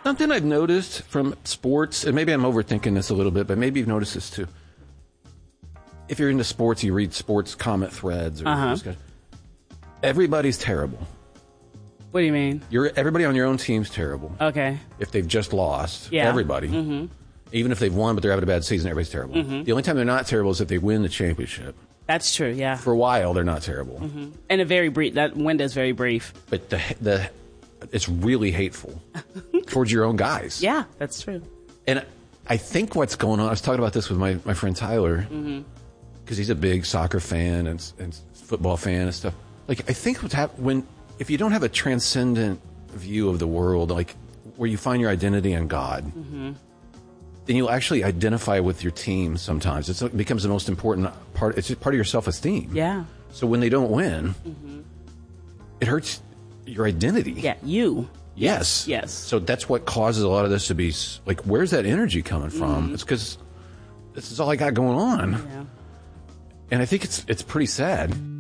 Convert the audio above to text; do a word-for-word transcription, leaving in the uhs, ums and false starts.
Something I've noticed from sports, and maybe I'm overthinking this a little bit, but maybe you've noticed this too. If you're into sports, you read sports comment threads. Or Uh-huh. Everybody's terrible. What do you mean? You're everybody on your own team's terrible. Okay. If they've just lost, Yeah. everybody. Mm-hmm. Even if they've won, but they're having a bad season, everybody's terrible. Mm-hmm. The only time they're not terrible is if they win the championship. That's true, yeah. For a while, they're not terrible. Mm-hmm. And a very brief, that window's very brief. But the the it's really hateful towards your own guys. Yeah, that's true. And I think what's going on, I was talking about this with my, my friend Tyler, because Mm-hmm. he's a big soccer fan and, and football fan and stuff. Like, I think what's happening, when, if you don't have a transcendent view of the world, like, where you find your identity in God, Mm-hmm. then you'll actually identify with your team sometimes. It's, it becomes the most important part. It's just part of your self-esteem. Yeah. So when they don't win, Mm-hmm. it hurts your identity. Yeah, you. Yes. Yes. So that's what causes a lot of this to be like, where's that energy coming from? Mm-hmm. It's because this is all I got going on. Yeah. And I think it's it's pretty sad.